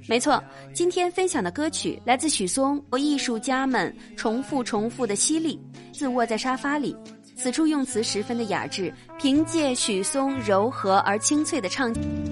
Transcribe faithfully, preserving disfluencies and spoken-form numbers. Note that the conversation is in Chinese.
没错，今天分享的歌曲来自许嵩，艺术家们重复重复的犀利，自卧在沙发里，此处用词十分的雅致，凭借许嵩柔和而清脆的唱